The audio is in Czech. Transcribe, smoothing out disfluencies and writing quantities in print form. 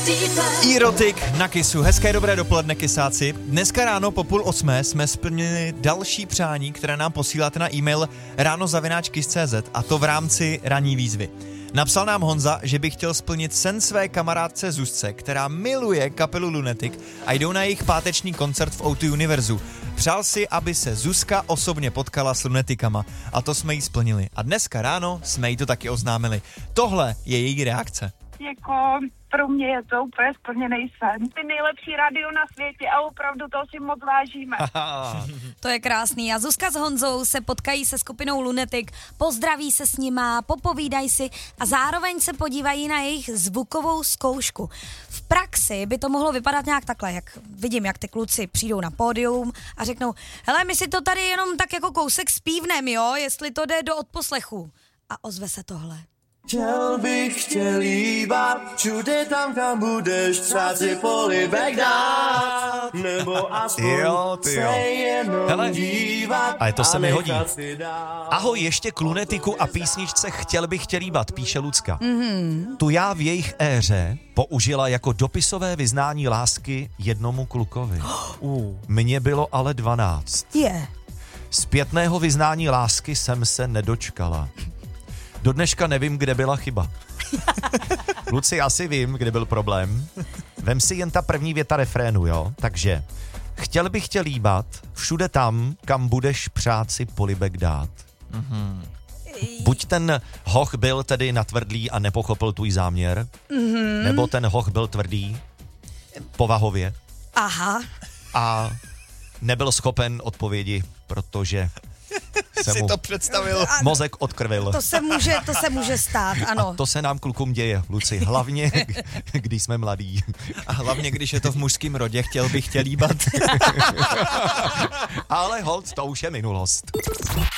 Erotik na Kissu. Hezké dobré dopoledne, kysáci. Dneska ráno po 7:30 jsme splnili další přání, které nám posíláte na e-mail rano@kiss.cz, a to v rámci ranní výzvy. Napsal nám Honza, že by chtěl splnit sen své kamarádce Zuzce, která miluje kapelu Lunatic a jdou na jejich páteční koncert v O2 Univerzu. Přál si, aby se Zuzka osobně potkala s Lunaticama, a to jsme jí splnili. A dneska ráno jsme jí to taky oznámili. Tohle je její reakce. Jako pro mě je to úplně splněný sen. Ty nejlepší rádio na světě a opravdu toho si moc vážíme. To je krásný. A Zuzka s Honzou se potkají se skupinou Lunatic, pozdraví se s nima, popovídají si a zároveň se podívají na jejich zvukovou zkoušku. V praxi by to mohlo vypadat nějak takhle, jak vidím, jak ty kluci přijdou na pódium a řeknou: hele, my si to tady jenom tak jako kousek zpívnem, jo, jestli to jde do odposlechu. A ozve se tohle. Chtěl jíbat, všude tam, kam budeš, přát si polibek dát, nebo aspoň se jenom hele, dívat. ale to se mi hodí. Dát. Ahoj, ještě k Lunetiku a písničce Chtěl bych tě líbat, píše Lucka. Tu já v jejich éře použila jako dopisové vyznání lásky jednomu klukovi. Mně bylo ale 12. Zpětného vyznání lásky jsem se nedočkala. Do dneška nevím, kde byla chyba. Luci, asi vím, kde byl problém. Vem si jen ta první věta refrénu, jo? Takže chtěl bych tě líbat všude tam, kam budeš přát si polibek dát. Buď ten hoch byl tedy natvrdlý a nepochopil tvůj záměr, nebo ten hoch byl tvrdý povahově. Aha. A nebyl schopen odpovědi, protože se mu mozek odkrvil. To se může stát, ano. A to se nám klukům děje, Luci, hlavně když jsme mladí. A hlavně, když je to v mužském rodě, chtěl bych tě líbat. Ale holt, to už je minulost.